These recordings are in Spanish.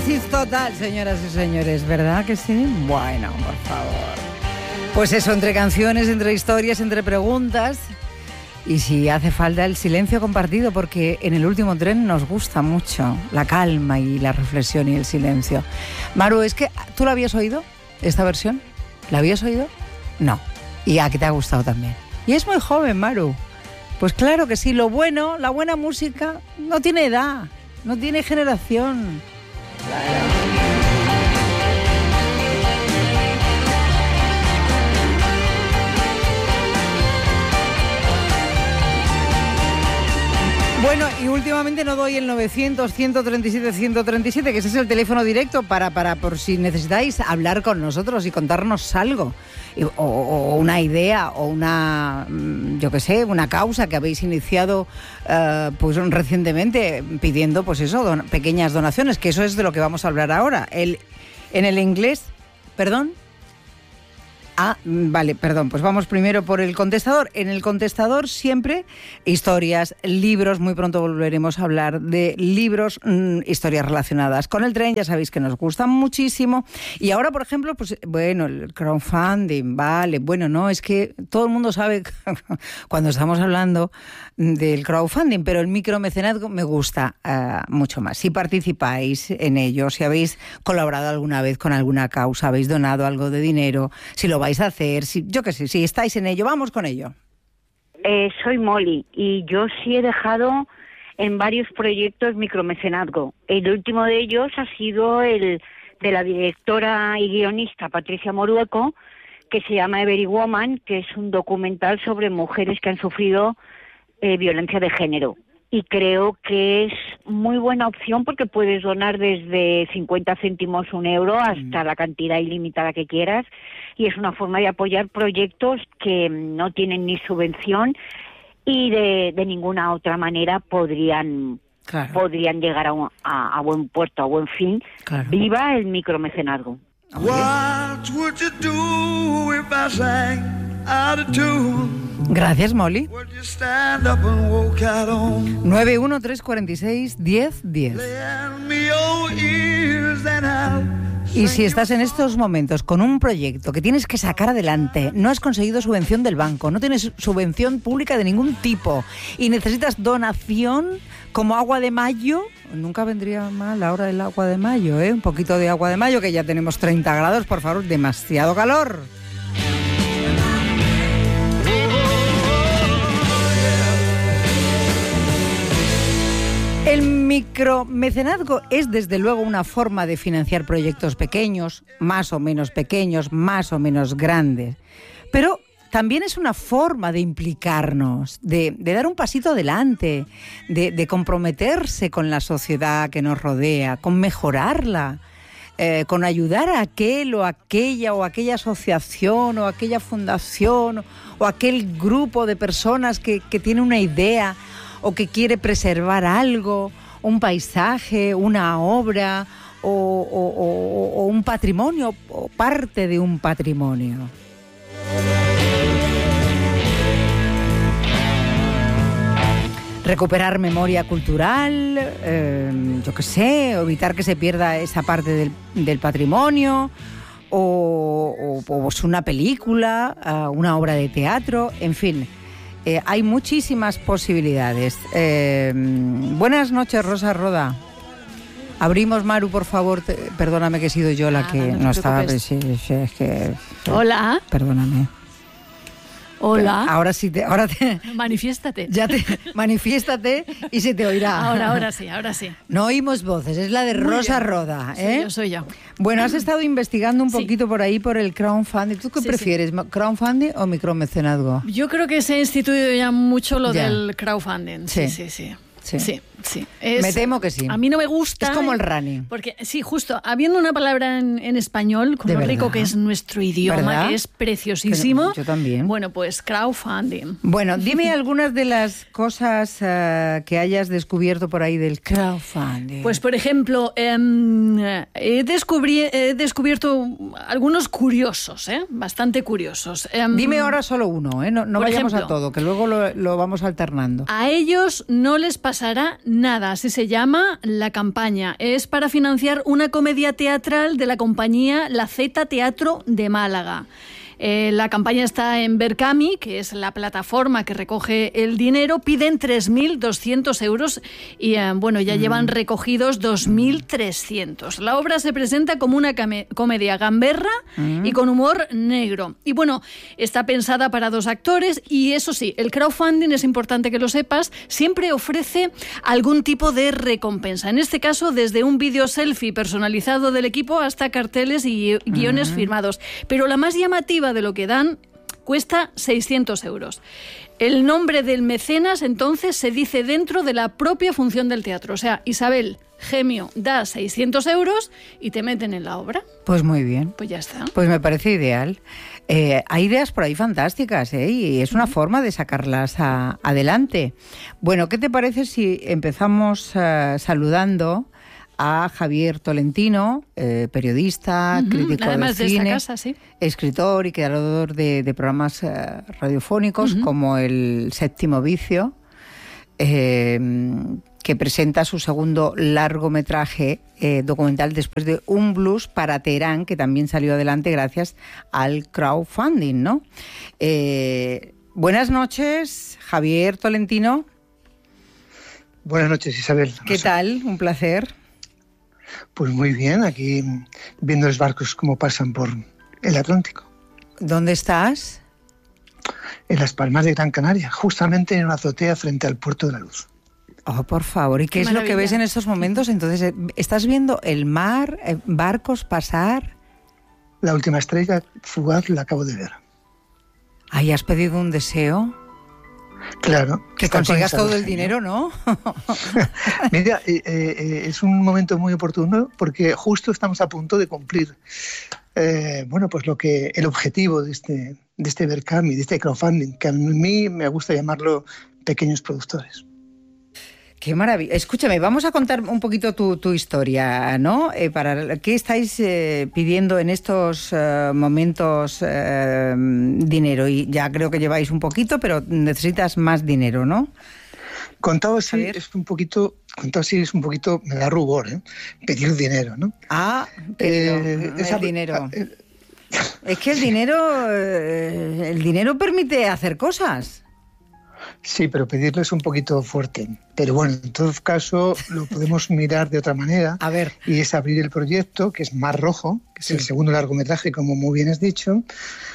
Oasis total, señoras y señores, ¿verdad que sí? Bueno, por favor. Pues eso, entre canciones, entre historias, entre preguntas. Y si hace falta el silencio compartido, porque en el último tren nos gusta mucho la calma y la reflexión y el silencio. Maru, es que ¿tú la habías oído, esta versión? ¿La habías oído? No. Y a que te ha gustado también. Y es muy joven, Maru. Pues claro que sí, lo bueno, la buena música no tiene edad, no tiene generación. Claro. Bueno, y últimamente no doy el 900-137-137, que ese es el teléfono directo para por si necesitáis hablar con nosotros y contarnos algo, o una idea, o una, yo qué sé, una causa que habéis iniciado pues recientemente, pidiendo pues eso, pequeñas donaciones, que eso es de lo que vamos a hablar ahora. En el inglés, ¿perdón? Ah, vale, perdón, pues vamos primero por el contestador. En el contestador siempre historias, libros, muy pronto volveremos a hablar de libros, historias relacionadas con el tren, ya sabéis que nos gustan muchísimo. Y ahora, por ejemplo, pues bueno, el crowdfunding, vale, bueno, no, es que todo el mundo sabe cuando estamos hablando del crowdfunding, pero el micromecenazgo me gusta mucho más. Si participáis en ello, si habéis colaborado alguna vez con alguna causa, habéis donado algo de dinero, si lo vais a hacer, yo qué sé, si estáis en ello, vamos con ello. Soy Molly y yo sí he dejado en varios proyectos micromecenazgo. El último de ellos ha sido el de la directora y guionista Patricia Morueco, que se llama Every Woman, que es un documental sobre mujeres que han sufrido violencia de género. Y creo que es muy buena opción porque puedes donar desde 50 céntimos, €1, hasta la cantidad ilimitada que quieras. Y es una forma de apoyar proyectos que no tienen ni subvención y de ninguna otra manera podrían llegar a buen puerto, a buen fin. Claro. Viva el micromecenazgo. What would you do if I sang out of tune? Gracias, Molly. 913461010. Y si estás en estos momentos con un proyecto que tienes que sacar adelante, no has conseguido subvención del banco, no tienes subvención pública de ningún tipo y necesitas donación como agua de mayo, nunca vendría mal ahora el agua de mayo, ¿eh? Un poquito de agua de mayo, que ya tenemos 30 grados, por favor, demasiado calor. El micromecenazgo es desde luego una forma de financiar proyectos pequeños, más o menos grandes, pero también es una forma de implicarnos, de dar un pasito adelante, de comprometerse con la sociedad que nos rodea, con mejorarla, con ayudar a aquel o aquella asociación o aquella fundación o aquel grupo de personas que tiene una idea o que quiere preservar algo, un paisaje, una obra o un patrimonio o parte de un patrimonio. Recuperar memoria cultural, yo qué sé, evitar que se pierda esa parte del patrimonio, o una película, una obra de teatro, en fin, hay muchísimas posibilidades. Buenas noches, Rosa Roda. Abrimos, Maru, por favor, perdóname que he sido yo la que no estaba... Es que, hola. Perdóname. Hola. Ahora sí ahora te manifiéstate. Manifiéstate y se te oirá. Ahora sí. No oímos voces, es la de Muy Rosa bien. Roda, ¿eh? Soy yo. Bueno, has estado investigando un poquito por ahí por el crowdfunding. ¿Tú qué prefieres, crowdfunding o micromecenazgo? Yo creo que se ha instituido ya mucho lo del crowdfunding. Sí. Me temo que sí. A mí no me gusta. Es como el running. Porque, sí, justo, habiendo una palabra en español, con lo rico que es nuestro idioma, ¿verdad? Que es preciosísimo. Yo también. Bueno, pues crowdfunding. Bueno, dime algunas de las cosas que hayas descubierto por ahí del crowdfunding. Pues, por ejemplo, he descubierto algunos curiosos, bastante curiosos. Dime ahora solo uno, no vayamos ejemplo, a todo, que luego lo vamos alternando. A ellos no les pasa pasará nada, así se llama la campaña. Es para financiar una comedia teatral de la compañía La Z Teatro de Málaga. La campaña está en Berkami, que es la plataforma que recoge el dinero. Piden 3.200 euros y ya llevan recogidos 2.300. La obra se presenta como una comedia gamberra y con humor negro. Y bueno, está pensada para 2 actores y eso sí, el crowdfunding, es importante que lo sepas, siempre ofrece algún tipo de recompensa. En este caso, desde un vídeo selfie personalizado del equipo hasta carteles y guiones firmados. Pero la más llamativa de lo que dan cuesta 600 euros. El nombre del mecenas, entonces, se dice dentro de la propia función del teatro. O sea, Isabel Gemio da 600 euros y te meten en la obra. Pues muy bien. Pues ya está. Pues me parece ideal. Hay ideas por ahí fantásticas, y es una forma de sacarlas adelante. Bueno, ¿qué te parece si empezamos saludando a Javier Tolentino, periodista, crítico además de cine, esta casa, sí, escritor y creador de programas radiofónicos como El Séptimo Vicio, que presenta su segundo largometraje documental después de Un blues para Teherán, que también salió adelante gracias al crowdfunding, ¿no? Buenas noches, Javier Tolentino. Buenas noches, Isabel. ¿Qué tal? Un placer. Pues muy bien, aquí viendo los barcos cómo pasan por el Atlántico. ¿Dónde estás? En Las Palmas de Gran Canaria, justamente en una azotea frente al Puerto de la Luz. Oh, por favor, ¿y qué es lo que ves en estos momentos? Entonces, ¿estás viendo el mar, barcos pasar? La última estrella fugaz la acabo de ver. ¿Ahí has pedido un deseo? Claro. Que consigas todo el dinero, ¿no? Mira, es un momento muy oportuno porque justo estamos a punto de cumplir pues el objetivo de este Berkami, de este crowdfunding, que a mí me gusta llamarlo pequeños productores. Qué maravilla. Escúchame, vamos a contar un poquito tu historia, ¿no? ¿Qué estáis pidiendo en estos momentos dinero? Y ya creo que lleváis un poquito, pero necesitas más dinero, ¿no? Contado así es un poquito, me da rubor, pedir dinero, ¿no? El dinero. Es que el dinero permite hacer cosas. Sí, pero pedirlo es un poquito fuerte. Pero bueno, en todo caso lo podemos mirar de otra manera. A ver. Y es abrir el proyecto, que es Mar Rojo, que es el segundo largometraje, como muy bien has dicho.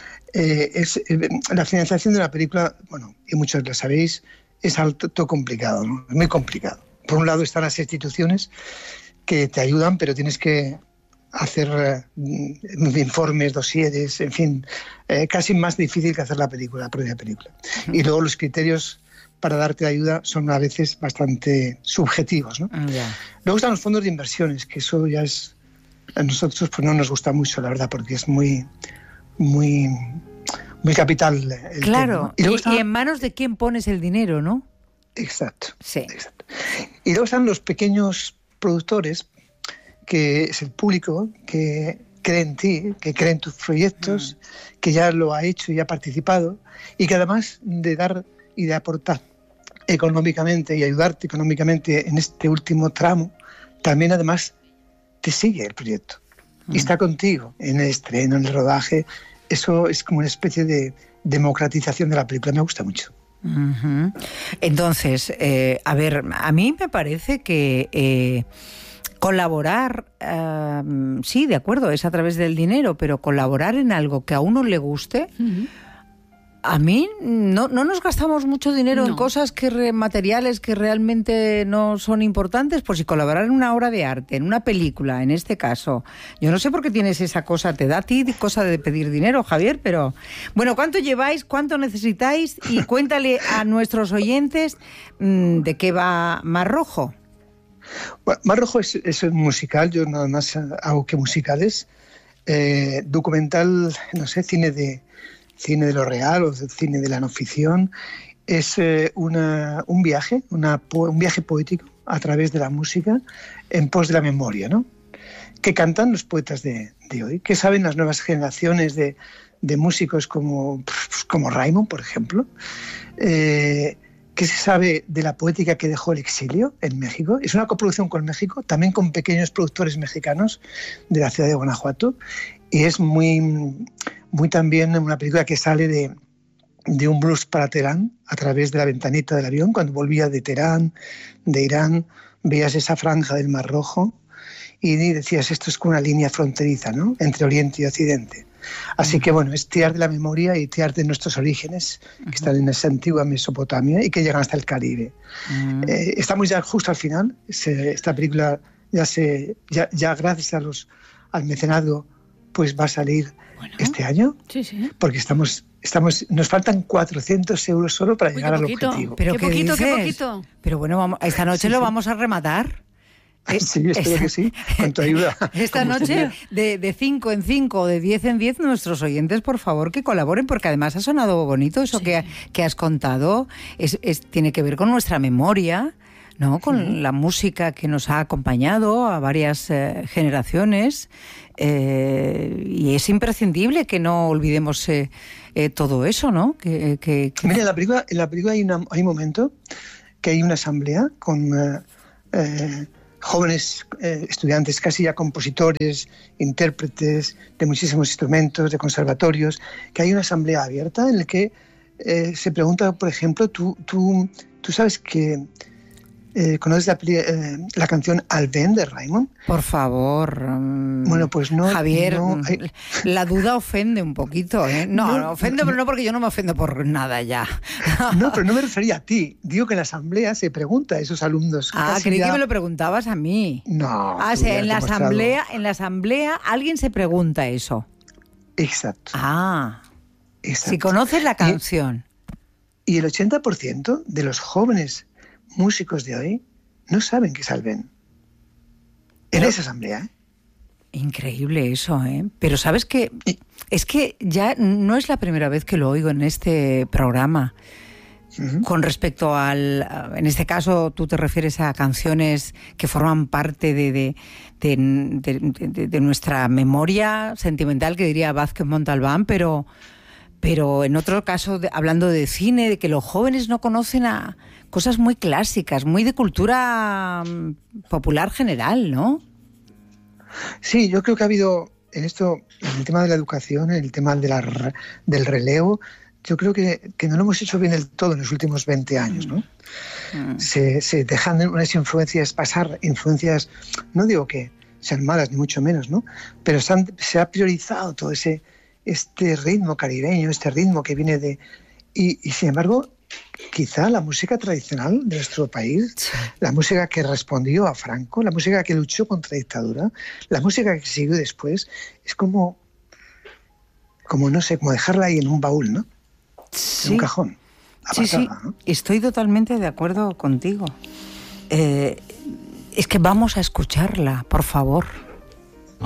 Es la financiación de una película, y muchos lo sabéis, es algo complicado, ¿no? Es muy complicado. Por un lado están las instituciones que te ayudan, pero tienes que hacer informes, dosieres, en fin, casi más difícil que hacer la propia película. Y luego los criterios para darte ayuda son a veces bastante subjetivos, ¿no? Luego están los fondos de inversiones, que eso ya es, a nosotros pues no nos gusta mucho, la verdad, porque es muy capital el claro, tema, ¿no? Y en manos de quién pones el dinero, ¿no? Exacto. Sí. Exacto. Y luego están los pequeños productores, que es el público que cree en ti, que cree en tus proyectos, que ya lo ha hecho y ha participado, y que además de dar y de aportar económicamente y ayudarte económicamente en este último tramo, también además te sigue el proyecto y está contigo en el estreno, en el rodaje. Eso es como una especie de democratización de la película, me gusta mucho. Entonces, a mí me parece que colaborar, sí, de acuerdo, es a través del dinero, pero colaborar en algo que a uno le guste, a mí no nos gastamos mucho dinero en cosas materiales que realmente no son importantes. Pues si colaborar en una obra de arte, en una película, en este caso, yo no sé por qué tienes esa cosa, te da a ti cosa de pedir dinero, Javier, pero bueno, ¿cuánto lleváis? ¿Cuánto necesitáis? Y cuéntale a nuestros oyentes de qué va Mar Rojo. Bueno, Mar Rojo es un musical, yo nada más hago que musicales, documental, no sé, cine de lo real o cine de la no ficción. Es un viaje poético a través de la música en pos de la memoria, ¿no? Que cantan los poetas de hoy, que saben las nuevas generaciones de músicos como Raimon, por ejemplo, ¿Qué se sabe de la poética que dejó el exilio en México? Es una coproducción con México, también con pequeños productores mexicanos de la ciudad de Guanajuato, y es muy, muy también una película que sale de un blues para Teherán a través de la ventanita del avión. Cuando volvía de Teherán, de Irán, veías esa franja del Mar Rojo y decías, esto es como una línea fronteriza, ¿no?, entre Oriente y Occidente. Así que bueno, es tirar de la memoria y tirar de nuestros orígenes, que están en esa antigua Mesopotamia y que llegan hasta el Caribe. Estamos ya justo al final. Esta película ya gracias al mecenazgo, pues va a salir este año. Sí. Porque nos faltan 400 euros solo para llegar al objetivo. Pero qué poquito. Pero bueno, esta noche lo vamos a rematar. Sí, espero que sí, con tu ayuda. Esta noche, de 5 en 5 o de 10 en 10, nuestros oyentes, por favor, que colaboren, porque además ha sonado bonito eso que has contado. Tiene que ver con nuestra memoria, ¿no? Con la música que nos ha acompañado a varias generaciones. Y es imprescindible que no olvidemos todo eso, ¿no? Mira, en la película hay un momento que hay una asamblea con jóvenes estudiantes, casi ya compositores, intérpretes de muchísimos instrumentos, de conservatorios, que hay una asamblea abierta en la que se pregunta, por ejemplo, tú sabes que ¿conoces la canción Alben de Raimon? Por favor. Bueno, pues no. Javier, la duda ofende un poquito, ¿eh? No, ofende, pero no, porque yo no me ofendo por nada ya. No, pero no me refería a ti. Digo que en la asamblea se pregunta a esos alumnos. Creí que me lo preguntabas a mí. No. En la asamblea alguien se pregunta eso. Exacto. Exacto. Si conoces la canción. Y el 80% de los jóvenes músicos de hoy no saben que es Alben. En esa asamblea, ¿eh? Increíble eso, ¿eh? Pero ¿sabes qué? Es que ya no es la primera vez que lo oigo en este programa. Con respecto en este caso, tú te refieres a canciones que forman parte de nuestra memoria sentimental, que diría Vázquez Montalbán, pero en otro caso, hablando de cine, de que los jóvenes no conocen a cosas muy clásicas, muy de cultura popular general, ¿no? Sí, yo creo que ha habido en esto, en el tema de la educación, en el tema del relevo, yo creo que no lo hemos hecho bien del todo en los últimos 20 años, ¿no? Se dejan unas influencias pasar, influencias, no digo que sean malas ni mucho menos, ¿no? Pero se ha priorizado todo este ritmo caribeño, este ritmo que viene de... Y sin embargo, quizá la música tradicional de nuestro país, la música que respondió a Franco, la música que luchó contra la dictadura, la música que siguió después, es como no sé, como dejarla ahí en un baúl, ¿no? En un cajón. Apartada, ¿no? Estoy totalmente de acuerdo contigo. Es que vamos a escucharla, por favor.